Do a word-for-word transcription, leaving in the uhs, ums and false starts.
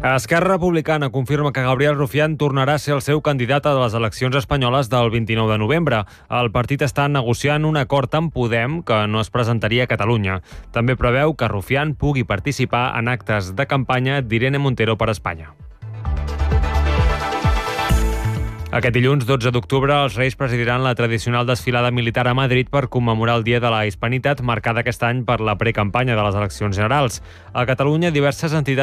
Esquerra Republicana confirma que Gabriel Rufián tornarà a ser el seu candidat a les eleccions espanyoles del vint-i-nou de novembre. El partit està negociant un acord amb Podem que no es presentaria a Catalunya. També preveu que Rufián pugui participar en actes de campanya d'Irene Montero per Espanya. Aquest dilluns, dotze d'octubre, els Reis presidiran la tradicional desfilada militar a Madrid per commemorar el Dia de la Hispanitat, marcada aquest any per la precampanya de les eleccions generals. A Catalunya, diverses entitats